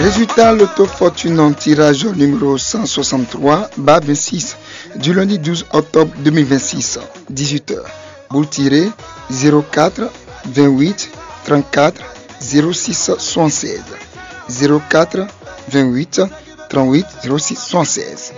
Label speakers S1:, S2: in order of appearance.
S1: Résultat, l'auto fortune en tirage numéro 163, bas 26, du lundi 12 octobre 2026, 18h. Boule tirée 04 28 34 06 76. 04 28 38 06 76.